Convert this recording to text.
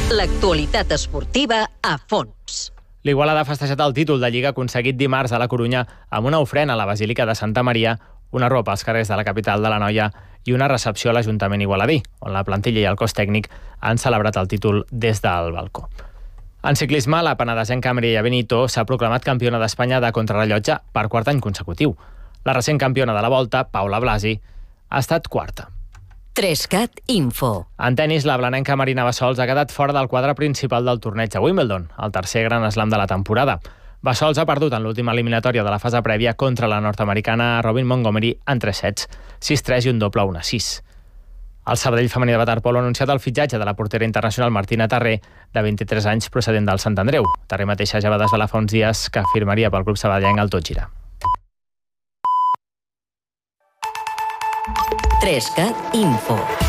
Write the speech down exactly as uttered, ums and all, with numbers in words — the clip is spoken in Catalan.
L'actualitat esportiva a fons. L'Igualada ha festejat el títol de Lliga aconseguit dimarts a la Corunya amb una ofrena a la Basílica de Santa Maria, una ropa als carrers de la capital de l'Anoia i una recepció a l'Ajuntament igualadí, on la plantilla i el cos tècnic han celebrat el títol des del balcó. En ciclisme, la penedesenca Mireia Benito s'ha proclamat campiona d'Espanya de contrarellotge per quart any consecutiu. La recent campiona de la Volta, Paula Blasi, ha estat quarta. Trescat Info. En tenis, la blanenca Marina Bassols ha quedat fora del quadre principal del torneig a Wimbledon, el tercer gran slam de la temporada. Bassols ha perdut en l'última eliminatòria de la fase prèvia contra la nord-americana Robin Montgomery en tres sets, sis tres i un doble un a sis. El Sabadell femení de waterpolo ha anunciat el fitxatge de la portera internacional Martina Tarré, de vint-i-tres anys, procedent del Sant Andreu. Tarré mateixa ja va desvelar fa uns dies que firmaria pel club sabadellenc al tot gira. Trescat Info.